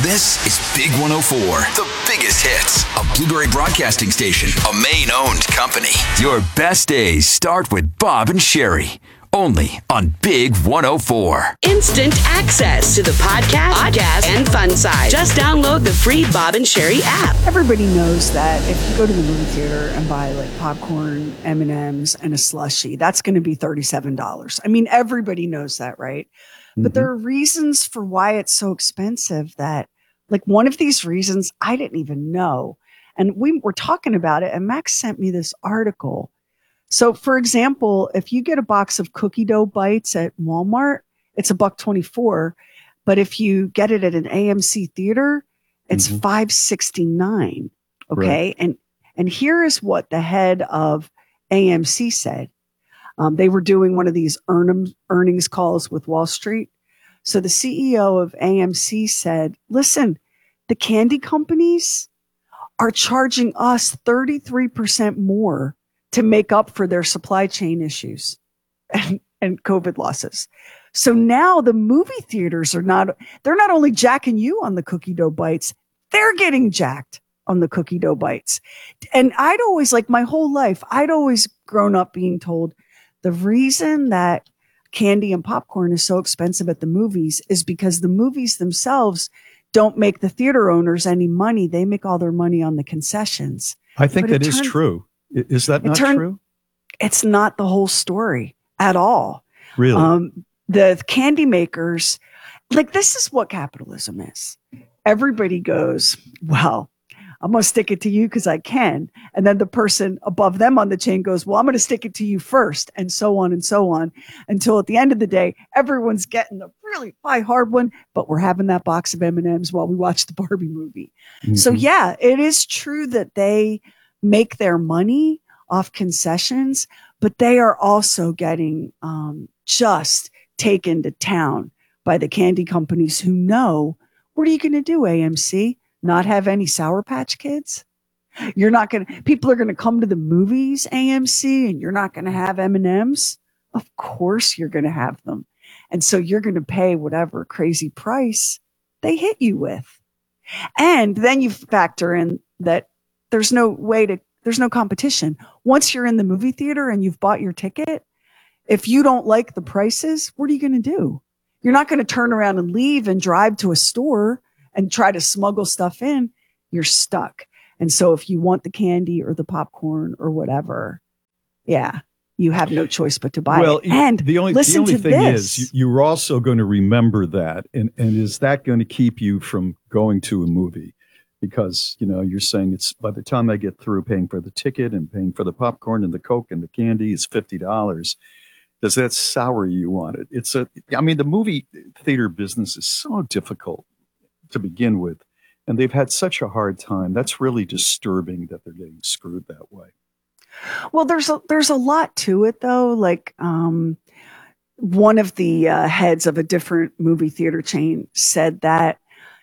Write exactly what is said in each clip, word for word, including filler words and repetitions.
This is Big one oh four, the biggest hits, a Blueberry Broadcasting Station, a Maine-owned company. Your best days start with Bob and Sherry. Only on Big one oh four. Instant access to the podcast, podcast, and fun side. Just download the free Bob and Sherry app. Everybody knows that if you go to the movie theater and buy like popcorn, M and M's, and a slushie, that's going to be thirty-seven dollars. I mean, everybody knows that, right? Mm-hmm. But there are reasons for why it's so expensive that, like, one of these reasons I didn't even know. And we were talking about it, and Max sent me this article. So, for example, if you get a box of cookie dough bites at Walmart, it's a buck twenty-four. But if you get it at an A M C theater, it's mm-hmm. five sixty-nine. Okay, right. and and here is what the head of A M C said. Um, they were doing one of these earn- earnings calls with Wall Street. So the C E O of A M C said, "Listen, the candy companies are charging us thirty-three percent more to make up for their supply chain issues and, and COVID losses. So now the movie theaters are not, they're not only jacking you on the cookie dough bites, they're getting jacked on the cookie dough bites." And I'd always, like my whole life, I'd always grown up being told the reason that candy and popcorn is so expensive at the movies is because the movies themselves don't make the theater owners any money. They make all their money on the concessions. I think but that is turned, true. Is that not turned, true? It's not the whole story at all. Really? Um, the candy makers, like, this is what capitalism is. Everybody goes, well, I'm going to stick it to you because I can. And then the person above them on the chain goes, well, I'm going to stick it to you first, and so on and so on, until at the end of the day, everyone's getting the really high hard one, but we're having that box of M and M's while we watch the Barbie movie. Mm-hmm. So yeah, it is true that they make their money off concessions, but they are also getting um, just taken to town by the candy companies who know, what are you going to do, A M C? Not have any Sour Patch Kids? You're not going to, people are going to come to the movies, A M C, and you're not going to have M and M's? Of course you're going to have them. And so you're going to pay whatever crazy price they hit you with. And then you factor in that there's no way to, there's no competition. Once you're in the movie theater and you've bought your ticket, if you don't like the prices, what are you going to do? You're not going to turn around and leave and drive to a store and try to smuggle stuff in. You're stuck. And so if you want the candy or the popcorn or whatever, yeah, you have no choice but to buy well, it. And the only, listen the only to thing this. is, you, you're also going to remember that. And, and is that going to keep you from going to a movie? Because, you know, you're saying it's by the time I get through paying for the ticket and paying for the popcorn and the Coke and the candy is fifty dollars. Does that sour you on it? It's a, I mean, the movie theater business is so difficult to begin with, and they've had such a hard time. That's really disturbing that they're getting screwed that way. Well, there's a, there's a lot to it, though. Like, um, one of the uh, heads of a different movie theater chain said that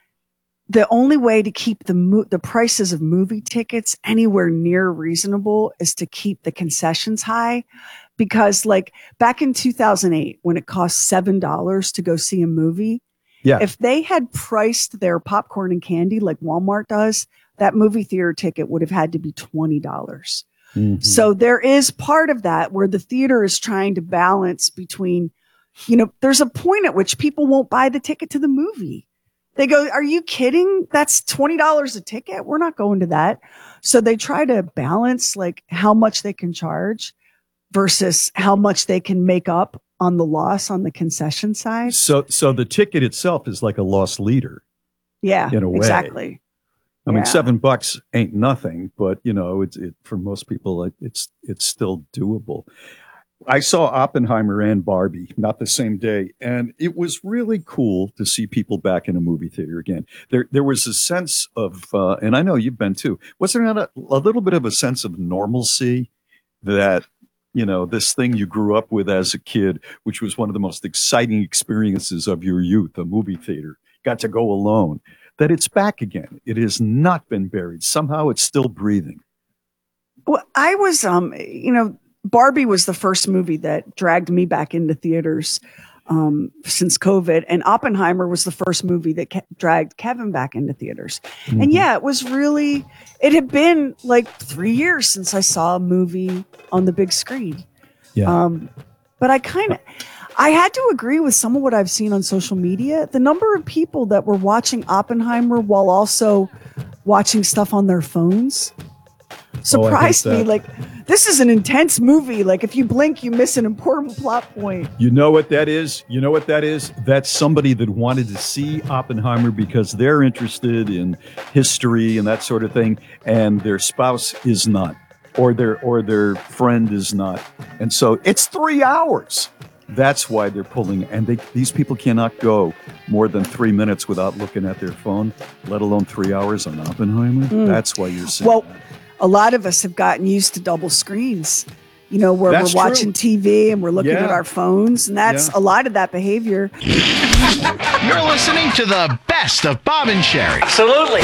the only way to keep the mo- the prices of movie tickets anywhere near reasonable is to keep the concessions high. Because, like, back in two thousand eight, when it cost seven dollars to go see a movie, yeah. if they had priced their popcorn and candy like Walmart does, that movie theater ticket would have had to be twenty dollars. Mm-hmm. So there is part of that where the theater is trying to balance between, you know, there's a point at which people won't buy the ticket to the movie. They go, are you kidding? That's twenty dollars a ticket. We're not going to that. So they try to balance like how much they can charge versus how much they can make up on the loss on the concession side. So, so the ticket itself is like a loss leader. Yeah, in a way. Exactly. I yeah. mean, seven bucks ain't nothing, but you know, it's it, for most people, it, it's it's still doable. I saw Oppenheimer and Barbie, not the same day, and it was really cool to see people back in a movie theater again. There, there was a sense of, uh, and I know you've been too. Was there not a, a little bit of a sense of normalcy that, you know, this thing you grew up with as a kid, which was one of the most exciting experiences of your youth, a movie theater, got to go alone, that it's back again. It has not been buried. Somehow it's still breathing. Well, I was, um, you know, Barbie was the first movie that dragged me back into theaters. um, since COVID. And Oppenheimer was the first movie that ke- dragged Kevin back into theaters. Mm-hmm. And yeah, it was really, it had been like three years since I saw a movie on the big screen. Yeah. Um, but I kind of, I had to agree with some of what I've seen on social media. The number of people that were watching Oppenheimer while also watching stuff on their phones surprised oh, me. Like, this is an intense movie. Like, if you blink, you miss an important plot point. You know what that is? You know what that is? That's somebody that wanted to see Oppenheimer because they're interested in history and that sort of thing, and their spouse is not, or their or their friend is not. And so it's three hours. That's why they're pulling. And they, these people cannot go more than three minutes without looking at their phone, let alone three hours on Oppenheimer. Mm. That's why you're seeing Well, that. A lot of us have gotten used to double screens, you know, where That's we're watching true. T V and we're looking Yeah. at our phones. And that's Yeah. a lot of that behavior. You're listening to the best of Bob and Sherry. Absolutely.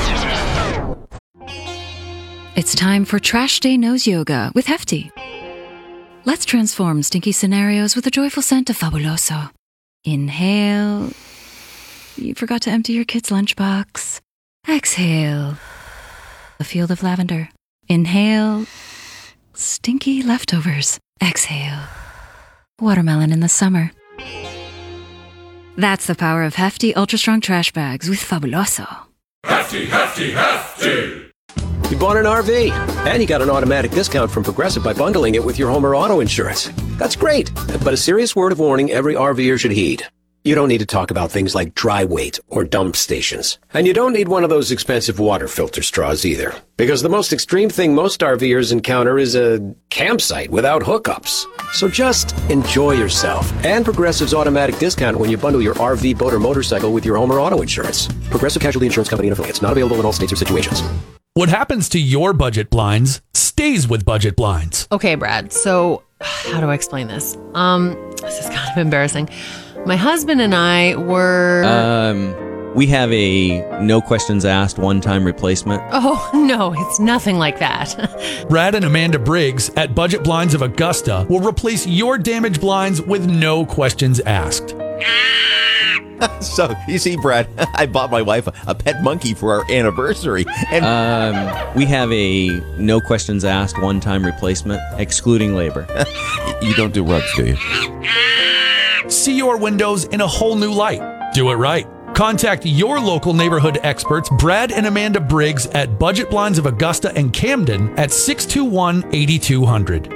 It's time for Trash Day Nose Yoga with Hefty. Let's transform stinky scenarios with the joyful scent of Fabuloso. Inhale. You forgot to empty your kid's lunchbox. Exhale. A field of lavender. Inhale. Stinky leftovers. Exhale. Watermelon in the summer. That's the power of Hefty Ultra Strong Trash Bags with Fabuloso. Hefty, hefty, hefty! You bought an R V, and you got an automatic discount from Progressive by bundling it with your home or auto insurance. That's great, but a serious word of warning every RVer should heed. You don't need to talk about things like dry weight or dump stations. And you don't need one of those expensive water filter straws either. Because the most extreme thing most RVers encounter is a campsite without hookups. So just enjoy yourself and Progressive's automatic discount when you bundle your R V, boat, or motorcycle with your home or auto insurance. Progressive Casualty Insurance Company and affiliates. Not available in all states or situations. What happens to your budget blinds stays with Budget Blinds. Okay, Brad. So how do I explain this? Um, this is kind of embarrassing. My husband and I were... Um, we have a no questions asked one-time replacement. Oh, no, it's nothing like that. Brad and Amanda Briggs at Budget Blinds of Augusta will replace your damaged blinds with no questions asked. So, you see, Brad, I bought my wife a, a pet monkey for our anniversary. And um, we have a no questions asked one-time replacement, excluding labor. You don't do rugs, do you? See your windows in a whole new light. Do it right. Contact your local neighborhood experts, Brad and Amanda Briggs at Budget Blinds of Augusta and Camden at six two one, eight two zero zero.